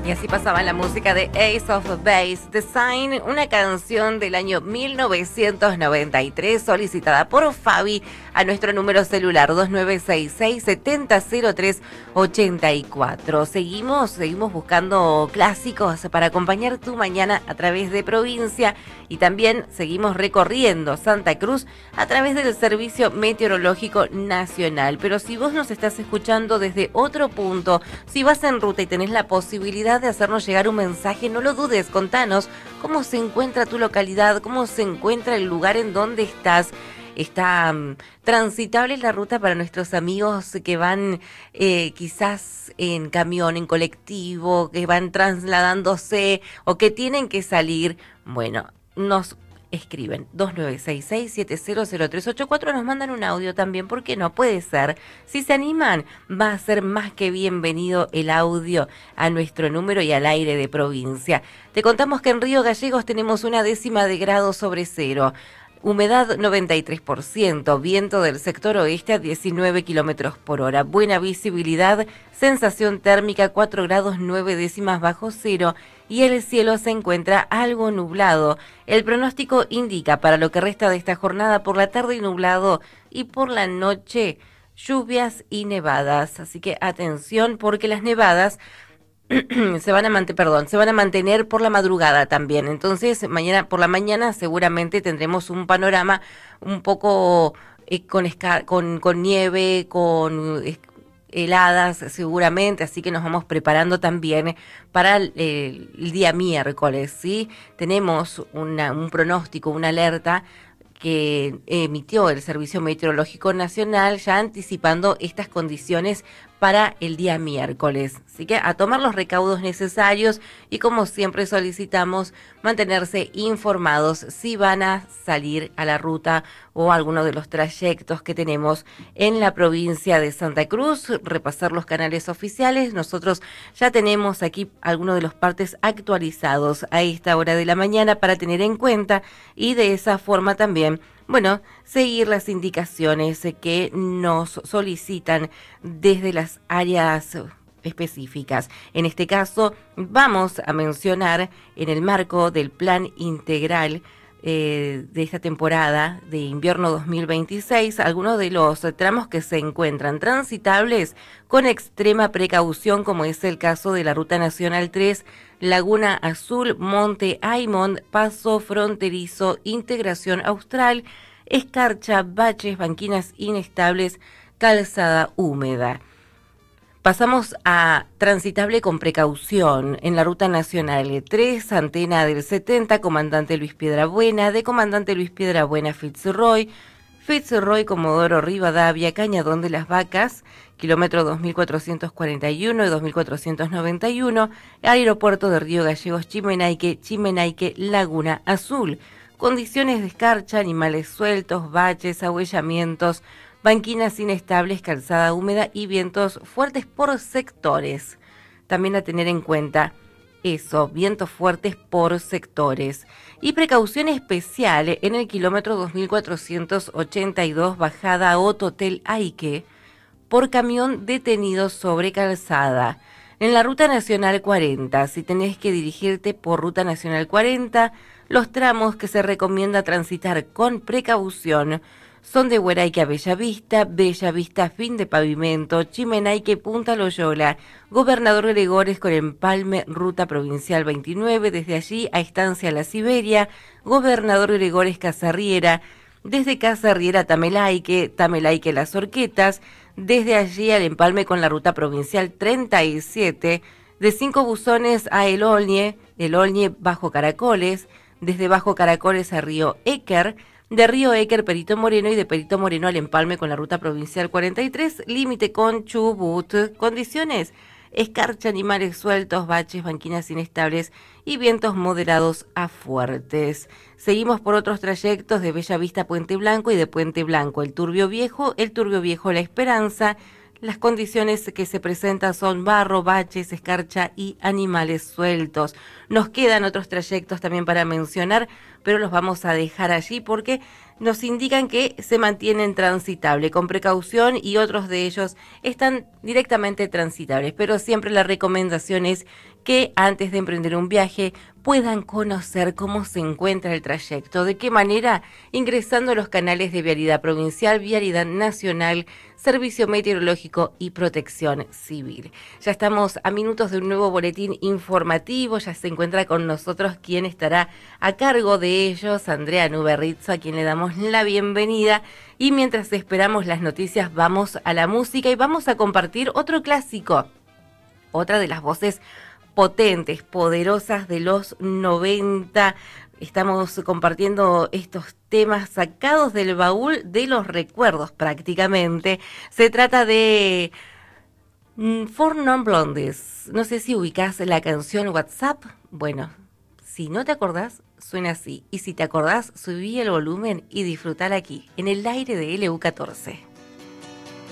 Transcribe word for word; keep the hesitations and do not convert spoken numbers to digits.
Y así pasaba la música de Ace of Base, Design, una canción del año mil novecientos noventa y tres solicitada por Fabi a nuestro número celular dos nueve seis seis, siete cero cero tres, ocho cuatro. Seguimos, seguimos buscando clásicos para acompañar tu mañana a través de provincia y también seguimos recorriendo Santa Cruz a través del Servicio Meteorológico Nacional. Pero si vos nos estás escuchando desde otro punto, si vas en ruta y tenés la posibilidad de hacernos llegar un mensaje, no lo dudes, contanos cómo se encuentra tu localidad, cómo se encuentra el lugar en donde estás. Está um, transitable la ruta para nuestros amigos que van eh, quizás en camión, en colectivo, que van trasladándose o que tienen que salir. Bueno, nos escriben dos nueve seis seis, siete cero cero tres ocho cuatro, nos mandan un audio también, porque no puede ser. Si se animan, va a ser más que bienvenido el audio a nuestro número y al aire de provincia. Te contamos que en Río Gallegos tenemos una décima de grado sobre cero. Humedad noventa y tres por ciento, viento del sector oeste a diecinueve kilómetros por hora, buena visibilidad, sensación térmica cuatro grados nueve décimas bajo cero y el cielo se encuentra algo nublado. El pronóstico indica para lo que resta de esta jornada por la tarde nublado y por la noche lluvias y nevadas. Así que atención, porque las nevadas se van a mantener, perdón, se van a mantener por la madrugada también. Entonces, mañana por la mañana seguramente tendremos un panorama un poco eh, con, esca con con nieve, con eh, heladas seguramente, así que nos vamos preparando también para el, el, el día miércoles, ¿sí? Tenemos una, un pronóstico, una alerta que emitió el Servicio Meteorológico Nacional, ya anticipando estas condiciones para el día miércoles. Así que a tomar los recaudos necesarios y, como siempre, solicitamos mantenerse informados si van a salir a la ruta o alguno de los trayectos que tenemos en la provincia de Santa Cruz, repasar los canales oficiales. Nosotros ya tenemos aquí algunos de los partes actualizados a esta hora de la mañana para tener en cuenta y de esa forma también, bueno, seguir las indicaciones que nos solicitan desde las áreas específicas. En este caso, vamos a mencionar en el marco del plan integral eh, de esta temporada de invierno dos mil veintiséis, algunos de los tramos que se encuentran transitables con extrema precaución, como es el caso de la Ruta Nacional tres, Laguna Azul, Monte Aymont, Paso Fronterizo, Integración Austral, escarcha, baches, banquinas inestables, calzada húmeda. Pasamos a transitable con precaución en la Ruta Nacional tres, Antena del setenta, Comandante Luis Piedrabuena, de Comandante Luis Piedrabuena, Fitzroy, Fitzroy, Comodoro Rivadavia, Cañadón de las Vacas, kilómetro dos mil cuatrocientos cuarenta y uno y dos mil cuatrocientos noventa y uno, Aeropuerto de Río Gallegos, Chimenaique, Chimenaique, Laguna Azul. Condiciones de escarcha, animales sueltos, baches, ahuellamientos, banquinas inestables, calzada húmeda y vientos fuertes por sectores. También a tener en cuenta eso, vientos fuertes por sectores. Y precaución especial en el kilómetro dos mil cuatrocientos ochenta y dos, bajada a Ototel Aique, por camión detenido sobre calzada. En la Ruta Nacional cuarenta, si tenés que dirigirte por Ruta Nacional cuarenta, los tramos que se recomienda transitar con precaución son de Hueraique a Bellavista, Bellavista Fin de Pavimento, Chimenaique Punta Loyola, Gobernador Gregores con Empalme, Ruta Provincial veintinueve, desde allí a Estancia La Siberia, Gobernador Gregores Casarriera, desde Casarriera Tamelaique, Tamelaique Las Horquetas, desde allí al empalme con la Ruta Provincial treinta y siete, de Cinco Buzones a El Olnie, El Olnie Bajo Caracoles, desde Bajo Caracoles a Río Équer, de Río Équer Perito Moreno y de Perito Moreno al empalme con la Ruta Provincial cuarenta y tres, límite con Chubut. Condiciones: escarcha, animales sueltos, baches, banquinas inestables y vientos moderados a fuertes. Seguimos por otros trayectos de Bellavista a Puente Blanco y de Puente Blanco el Turbio Viejo, el Turbio Viejo La Esperanza, Las condiciones que se presentan son barro, baches, escarcha y animales sueltos. Nos quedan otros trayectos también para mencionar, pero los vamos a dejar allí porque nos indican que se mantienen transitables con precaución y otros de ellos están directamente transitables. Pero siempre la recomendación es que antes de emprender un viaje puedan conocer cómo se encuentra el trayecto. ¿De qué manera? Ingresando a los canales de Vialidad Provincial, Vialidad Nacional, Servicio Meteorológico y Protección Civil. Ya estamos a minutos de un nuevo boletín informativo, ya se encuentra con nosotros quien estará a cargo de ellos, Andrea Nuberrizzo, a quien le damos la bienvenida. Y mientras esperamos las noticias, vamos a la música y vamos a compartir otro clásico, otra de las voces potentes, poderosas de los noventa. Estamos compartiendo estos temas sacados del baúl de los recuerdos prácticamente. Se trata de Four Non Blondes. No sé si ubicás la canción WhatsApp. Bueno, si no te acordás, suena así. Y si te acordás, subí el volumen y disfrutala aquí, en el aire de L U catorce.